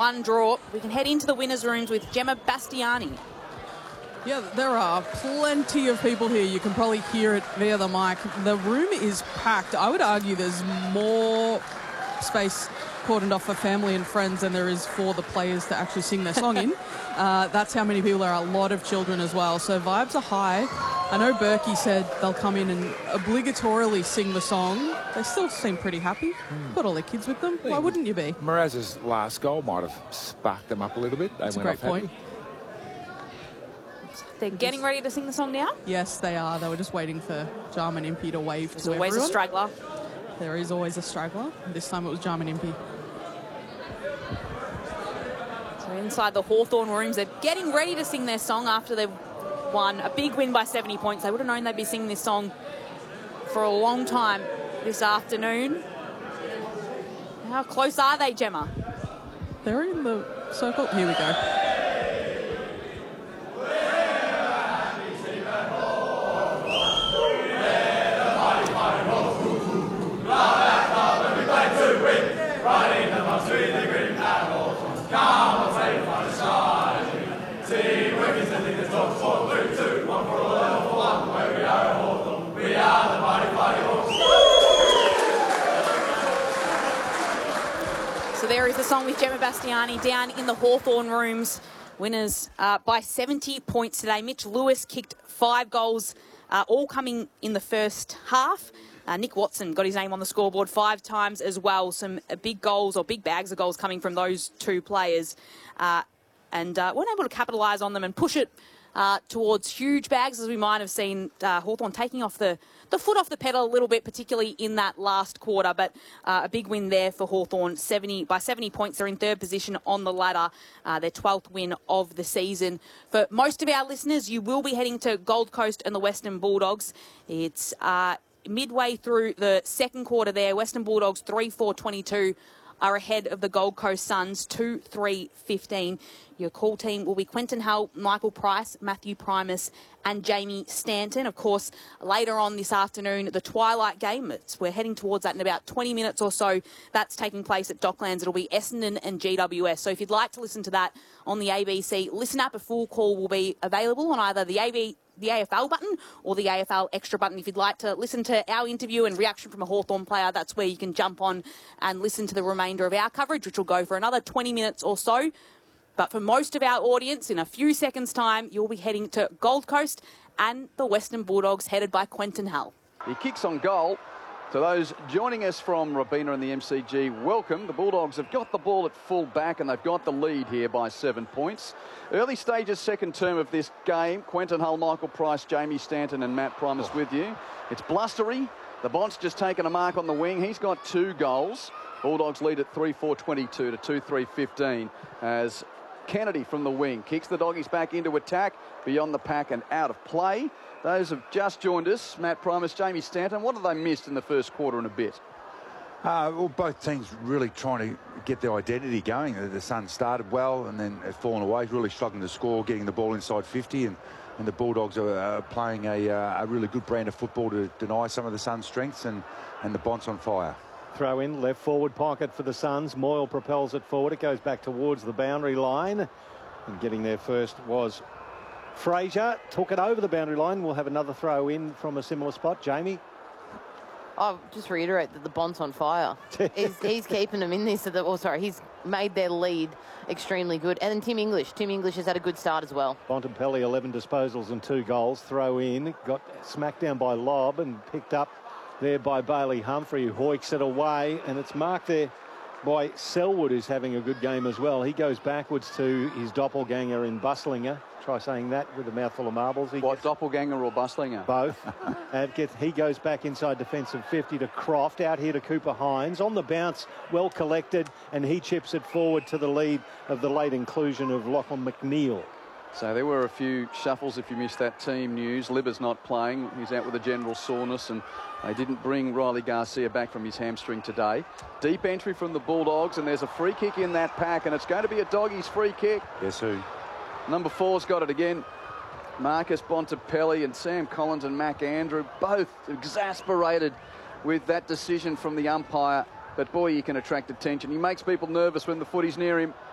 1 draw. We can head into the winners' rooms with Gemma Bastiani. Yeah, there are plenty of people here. You can probably hear it via the mic. The room is packed. I would argue there's more space cordoned off for family and friends than there is for the players to actually sing their song in. That's how many people. There are a lot of children as well. So vibes are high. I know Berkey said they'll come in and obligatorily sing the song. They still seem pretty happy. Got all their kids with them. Why wouldn't you be? Mraz's last goal might have sparked them up a little bit. That's a great point. They're getting ready to sing the song now? Yes, they are. They were just waiting for Jarman Impey to wave There's to everyone. always a straggler. There is always a straggler. This time it was Jarman Impey. So inside the Hawthorn rooms, they're getting ready to sing their song after they've won a big win by 70 points. They would have known they'd be singing this song for a long time this afternoon. How close are they, Gemma? They're in the circle. Here we go. So there is the song with Gemma Bastiani down in the Hawthorn rooms. Winners by 70 points today. Mitch Lewis kicked 5 goals, all coming in the first half. Nick Watson got his name on the scoreboard 5 times as well. Some big goals or big bags of goals coming from those 2 players. And weren't able to capitalise on them and push it towards huge bags, as we might have seen Hawthorn taking off the foot off the pedal a little bit, particularly in that last quarter. But a big win there for Hawthorn. By 70 points, they're in 3rd position on the ladder. Their 12th win of the season. For most of our listeners, you will be heading to Gold Coast and the Western Bulldogs. It's midway through the second quarter there. Western Bulldogs 3-4-22 are ahead of the Gold Coast Suns 2-3-15. Your call team will be Quentin Hull, Michael Price, Matthew Primus and Jamie Stanton. Of course, later on this afternoon, the Twilight game. We're heading towards that in about 20 minutes or so. That's taking place at Docklands. It'll be Essendon and GWS. So if you'd like to listen to that on the ABC, listen up. A full call will be available on either the AFL button or the AFL Extra button. If you'd like to listen to our interview and reaction from a Hawthorn player, that's where you can jump on and listen to the remainder of our coverage, which will go for another 20 minutes or so. But for most of our audience, in a few seconds' time, you'll be heading to Gold Coast and the Western Bulldogs, headed by Quentin Hull. He kicks on goal. To those joining us from Robina and the MCG, welcome. The Bulldogs have got the ball at full back and they've got the lead here by 7 points. Early stages, second term of this game. Quentin Hull, Michael Price, Jamie Stanton and Matt Primus with you. It's blustery. The Bont's just taken a mark on the wing. He's got 2 goals. Bulldogs lead at 3-4-22 to 2-3-15 as Kennedy from the wing kicks the Doggies back into attack, beyond the pack and out of play. Those have just joined us, Matt Primus, Jamie Stanton. What have they missed in the first quarter and a bit? Well, both teams really trying to get their identity going. The Suns started well and then have fallen away, really struggling to score, getting the ball inside 50, and the Bulldogs are playing a really good brand of football to deny some of the Suns' strengths, and the Bont's on fire. Throw in, left forward pocket for the Suns. Moyle propels it forward. It goes back towards the boundary line. And getting there first was Fraser. Took it over the boundary line. We'll have another throw in from a similar spot. Jamie? I'll just reiterate that the Bont's on fire. he's keeping them in this. He's made their lead extremely good. And then Tim English. Tim English has had a good start as well. Bontempelli, 11 disposals and 2 goals. Throw in. Got smacked down by Lobb and picked up there by Bailey Humphrey, who hoiks it away, and it's marked there by Selwood, who's having a good game as well. He goes backwards to his doppelganger in Buslinger. Try saying that with a mouthful of marbles. Doppelganger or Buslinger? Both. And he goes back inside defensive 50 to Croft, out here to Cooper Hines. On the bounce, well collected, and he chips it forward to the lead of the late inclusion of Lachlan McNeil. So there were a few shuffles if you missed that team news. Libber's not playing. He's out with a general soreness, and they didn't bring Riley Garcia back from his hamstring today. Deep entry from the Bulldogs, and there's a free kick in that pack, and it's going to be a Doggies free kick. Yes, who? Number 4's got it again. Marcus Bontempelli and Sam Collins and Mac Andrew, both exasperated with that decision from the umpire. But boy, you can attract attention. He makes people nervous when the footy's near him.